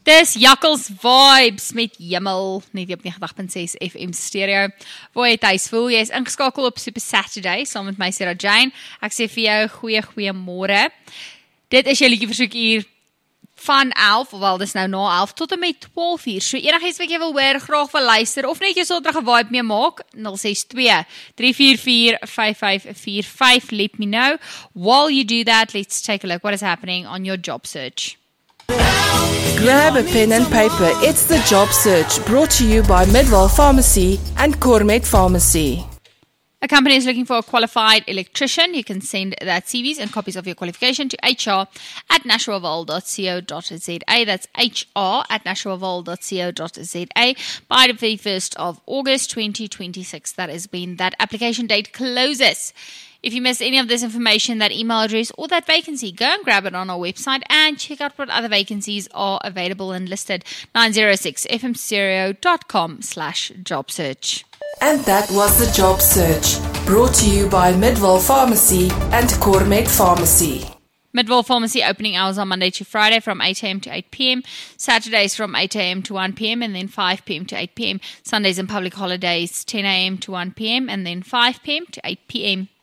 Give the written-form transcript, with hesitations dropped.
Dis Jakkels Vibes met Jimmel, net op 90.6 FM stereo. Waar jy thuis voel, jy is ingeskakel op Super Saturday, saam met my Sarah Jane. Ek sê vir jou, goeiemôre. Dit is jou liedjie versoekuur van 11, wel dis nou na 11, tot en met 12 uur. So enigiets wat jy wil hoor, graag wil luister, of net jy sonderdag 'n vibe mee maak, 062-344-5545, let me know. While you do that, let's take a look what is happening on your job search. Grab a pen and paper. It's the Job Search, brought to you by Midwell Pharmacy and Cormet Pharmacy. A company is looking for a qualified electrician. You can send that CVs and copies of your qualification to hr@nationalval.co.za. That's hr@nationalval.co.za by the 31st of August 2026. That has been that application date closes. If you missed any of this information, that email address or that vacancy, go and grab it on our website and check out what other vacancies are available and listed. 906fmstereo.com/job search. And that was the Job Search, brought to you by Midwell Pharmacy and Cormet Pharmacy. Midwell Pharmacy opening hours on Monday to Friday from 8 a.m. to 8 p.m. Saturdays from 8 a.m. to 1 p.m. and then 5 p.m. to 8 p.m. Sundays and public holidays 10 a.m. to 1 p.m. and then 5 p.m. to 8 p.m.